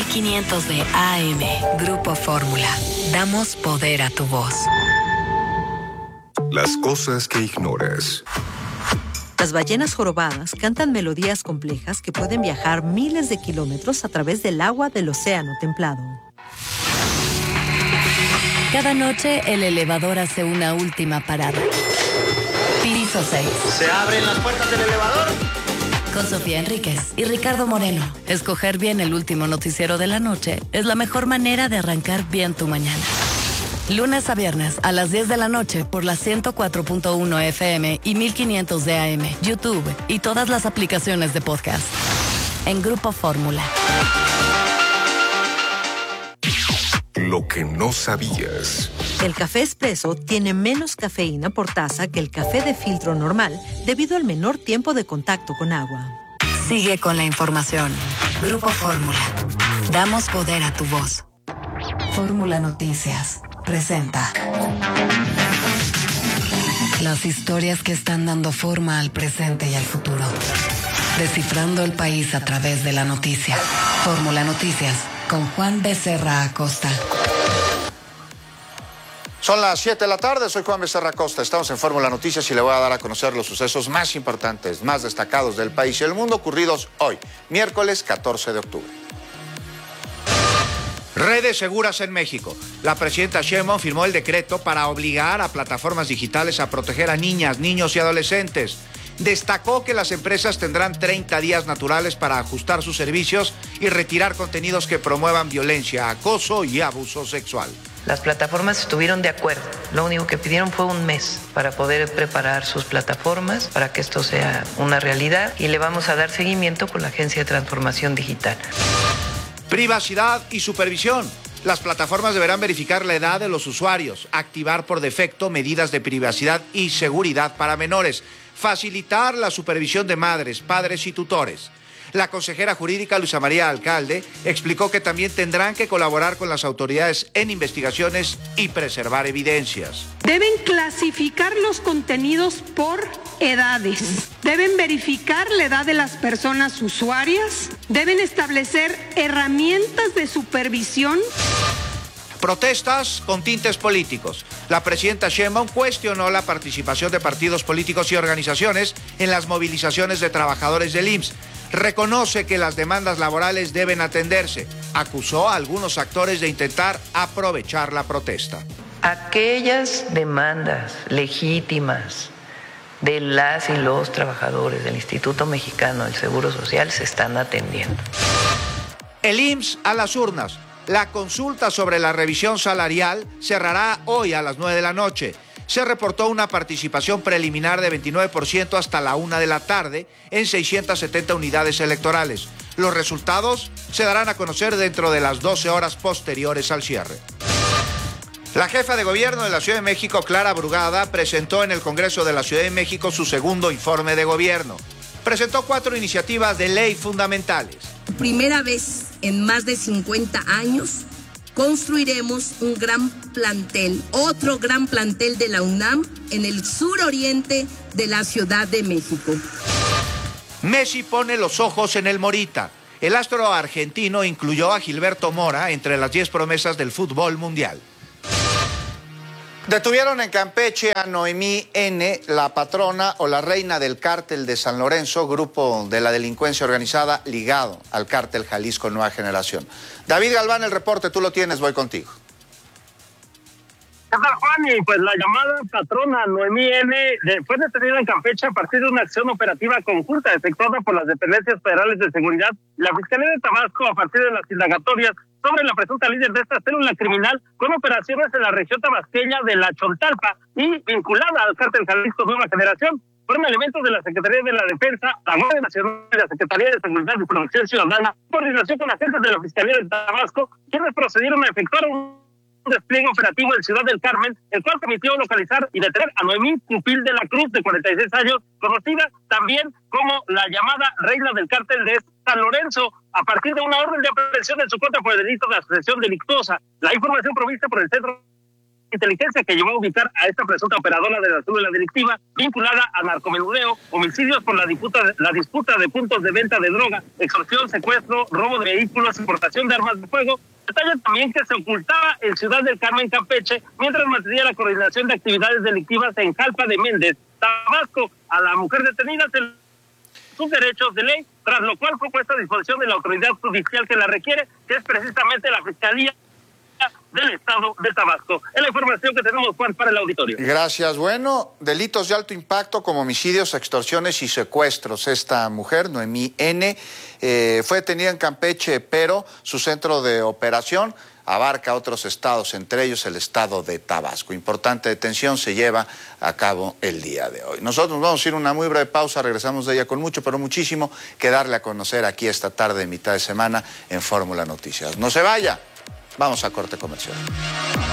1500 de AM. Grupo Fórmula. Damos poder a tu voz. Las cosas que ignoras. Las ballenas jorobadas cantan melodías complejas que pueden viajar miles de kilómetros a través del agua del océano templado. Cada noche el elevador hace una última parada. Piso 6. ¿Se abren las puertas del elevador? Con Sofía Enríquez y Ricardo Moreno. Escoger bien el último noticiero de la noche es la mejor manera de arrancar bien tu mañana. Lunes a viernes a las 10 de la noche por la 104.1 FM y 1500 de AM, YouTube y todas las aplicaciones de podcast. En Grupo Fórmula. Lo que no sabías. El café expreso tiene menos cafeína por taza que el café de filtro normal debido al menor tiempo de contacto con agua. Sigue con la información. Grupo Fórmula. Damos poder a tu voz. Fórmula Noticias presenta las historias que están dando forma al presente y al futuro. Descifrando el país a través de la noticia. Fórmula Noticias con Juan Becerra Acosta. Son las 7 de la tarde, soy Juan Becerra Acosta, estamos en Fórmula Noticias y le voy a dar a conocer los sucesos más importantes, más destacados del país y el mundo ocurridos hoy, miércoles 14 de octubre. Redes seguras en México. La presidenta Sheinbaum firmó el decreto para obligar a plataformas digitales a proteger a niñas, niños y adolescentes. Destacó que las empresas tendrán 30 días naturales para ajustar sus servicios y retirar contenidos que promuevan violencia, acoso y abuso sexual. Las plataformas estuvieron de acuerdo. Lo único que pidieron fue un mes para poder preparar sus plataformas para que esto sea una realidad y le vamos a dar seguimiento con la Agencia de Transformación Digital. Privacidad y supervisión. Las plataformas deberán verificar la edad de los usuarios, activar por defecto medidas de privacidad y seguridad para menores, facilitar la supervisión de madres, padres y tutores. La consejera jurídica Luisa María Alcalde explicó que también tendrán que colaborar con las autoridades en investigaciones y preservar evidencias. Deben clasificar los contenidos por edades. Deben verificar la edad de las personas usuarias. Deben establecer herramientas de supervisión. Protestas con tintes políticos. La presidenta Sheinbaum cuestionó la participación de partidos políticos y organizaciones en las movilizaciones de trabajadores del IMSS. Reconoce que las demandas laborales deben atenderse. Acusó a algunos actores de intentar aprovechar la protesta. Aquellas demandas legítimas de las y los trabajadores del Instituto Mexicano del Seguro Social se están atendiendo. El IMSS a las urnas. La consulta sobre la revisión salarial cerrará hoy a las 9 de la noche. Se reportó una participación preliminar de 29% hasta la 1 de la tarde en 670 unidades electorales. Los resultados se darán a conocer dentro de las 12 horas posteriores al cierre. La jefa de gobierno de la Ciudad de México, Clara Brugada, presentó en el Congreso de la Ciudad de México su segundo informe de gobierno. Presentó 4 iniciativas de ley fundamentales. Primera vez en más de 50 años, construiremos un gran plantel, otro gran plantel de la UNAM en el suroriente de la Ciudad de México. Messi pone los ojos en el Morita. El astro argentino incluyó a Gilberto Mora entre las 10 promesas del fútbol mundial. Detuvieron en Campeche a Noemí N., la patrona o la reina del cártel de San Lorenzo, grupo de la delincuencia organizada ligado al cártel Jalisco Nueva Generación. David Galván, el reporte, tú lo tienes, voy contigo. ¿Qué tal, Juan? Y pues la llamada patrona Noemí N. fue detenida en Campeche a partir de una acción operativa conjunta efectuada por las dependencias federales de seguridad y la Fiscalía de Tabasco a partir de las indagatorias sobre la presunta líder de esta célula criminal con operaciones en la región tabasqueña de La Chontalpa y vinculada al cártel Jalisco Nueva Generación. Fueron elementos de la Secretaría de la Defensa, la Guardia Nacional y la Secretaría de Seguridad y Protección Ciudadana, en coordinación con agentes de la Fiscalía de Tabasco, quienes procedieron a efectuar un despliegue operativo en Ciudad del Carmen, el cual permitió localizar y detener a Noemí Pupil de la Cruz, de 46 años, conocida también como la llamada reina del cártel de San Lorenzo, a partir de una orden de aprehensión en su contra por el delito de asociación delictuosa. La información provista por el Centro inteligencia que llevó a ubicar a esta presunta operadora de la célula delictiva vinculada a narcomenudeo, homicidios por la disputa de puntos de venta de droga, extorsión, secuestro, robo de vehículos, importación de armas de fuego. Detalla también que se ocultaba en Ciudad del Carmen, Campeche, mientras mantenía la coordinación de actividades delictivas en Jalpa de Méndez, Tabasco. A la mujer detenida se sus derechos de ley, tras lo cual fue puesta a disposición de la autoridad judicial que la requiere, que es precisamente la Fiscalía del Estado de Tabasco. Es la información que tenemos, Juan, para el auditorio. Gracias. Bueno, delitos de alto impacto como homicidios, extorsiones y secuestros. Esta mujer, Noemí N., fue detenida en Campeche, pero su centro de operación abarca otros estados, entre ellos el estado de Tabasco. Importante detención se lleva a cabo el día de hoy. Nosotros vamos a ir a una muy breve pausa, regresamos de ella con mucho, pero muchísimo que darle a conocer aquí esta tarde de mitad de semana en Fórmula Noticias. No se vaya, vamos a corte comercial.